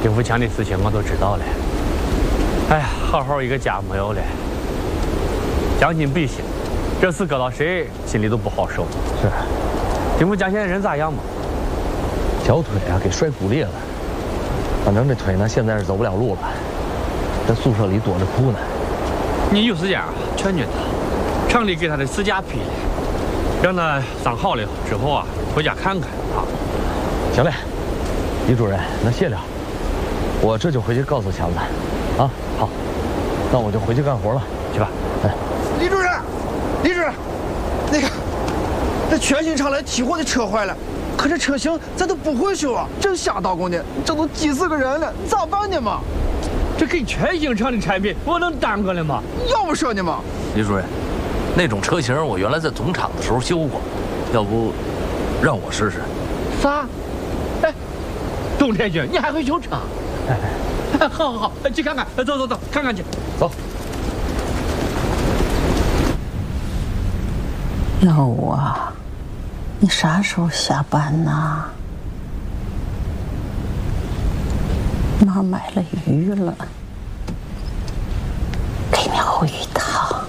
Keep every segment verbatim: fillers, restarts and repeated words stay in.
丁福强的事情我都知道了。哎呀，好好一个家没有了，将心比心，这事搁到谁心里都不好受。 是。 丁福强现在人咋样嘛？ 小腿啊给摔骨裂了，反正这腿呢现在是走不了路了，在宿舍里躲着哭呢。 你有时间啊，劝劝他，厂里给他的事假批了，让他伤好了之后啊回家看看啊。 行嘞，李主任，那谢了，我这就回去告诉强子。啊，好，那我就回去干活了，去吧。哎， 李主任，李主任，那个，这全新厂来提货的车坏了。可这车型咱都不会修啊，正瞎捣鼓呢，这都急死个人了，咋办呢嘛？ 这给全新厂的产品，我能耽搁了吗？ 要不说呢嘛。 李主任，那种车型我原来在总厂的时候修过，要不让我试试？ 啥？哎，董天军，你还会修车？哎，好好好，去看看，走走走，看看去， 走。 老五啊。你啥时候下班呢？妈买了鱼了，给你燴一汤。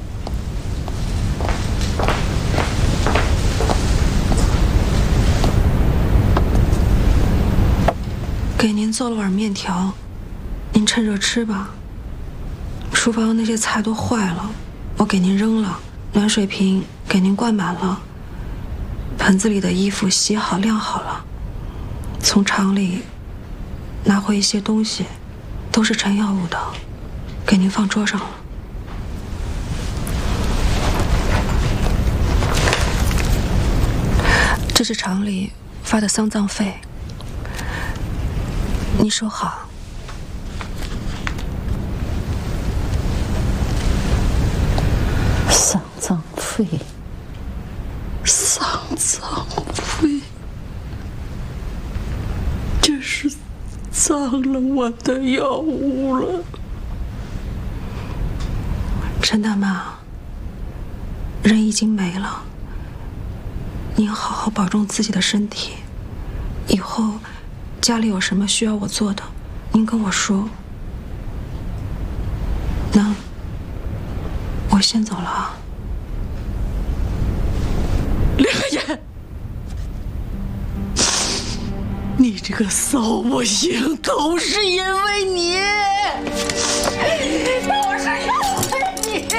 给您做了碗面条，您趁热吃吧。厨房那些菜都坏了，我给您扔了，暖水瓶给您灌满了。盆子里的衣服洗好晾好了，从厂里拿回一些东西，都是陈耀武的，给您放桌上了。这是厂里发的丧葬费，您收好。 丧葬费。 丧葬费，这是葬了我的药物了。陈大妈，人已经没了，您好好保重自己的身体。以后家里有什么需要我做的，您跟我说。那我先走了啊。 李海燕，你这个骚不行，都是因为你，都是因为你，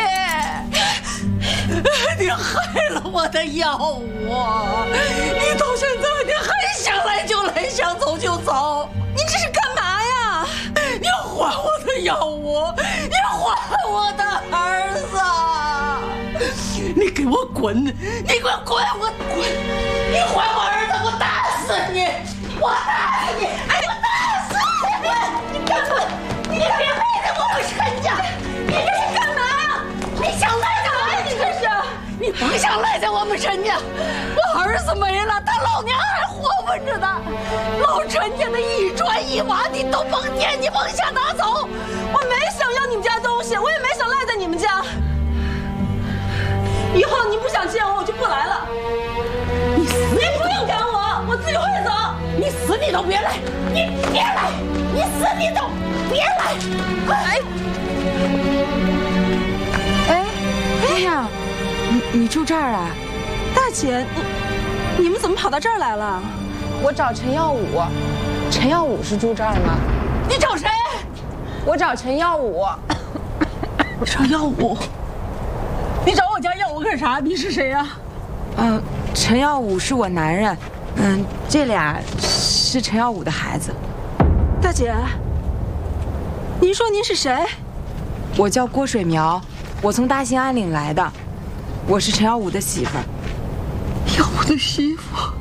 你害了我的药物，你到现在你还想来就来，想走就走， 你这是干嘛呀？ 你还我的药物，你还我的儿子！你给我滚！你给我滚！我滚！你还我儿子！我打死你！我打死你！哎，我打死你！你干嘛？你别赖在我们陈家！你这是干嘛呀？你想赖在我们？你这是？你甭想赖在我们陈家！我儿子没了，他老娘还活不着呢。老陈家的一砖一瓦你都甭惦记，甭想拿走。 我没想要你们家东西，我也没想赖在你们家。以后你不想见我，我就不来了。 你死你不用赶我，我自己会走。 你死你都别来，你别来，你死你都别来。 哎， 哎，姑娘，你你住这儿啊？ 大姐，你你们怎么跑到这儿来了？ 我找陈耀武，陈耀武是住这儿吗？ 你找谁？ 我找陈耀武。 我找耀武。你找我家耀武干啥？你是谁呀？ 嗯，陈耀武是我男人，嗯，这俩是陈耀武的孩子。 大姐，您说您是谁？ 我叫郭水苗，我从大兴安岭来的，我是陈耀武的媳妇儿。 耀武的媳妇。